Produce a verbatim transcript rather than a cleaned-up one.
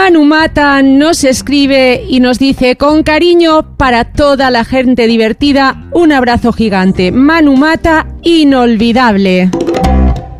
Manu Mata nos escribe y nos dice: con cariño para toda la gente divertida, un abrazo gigante. Manu Mata, inolvidable.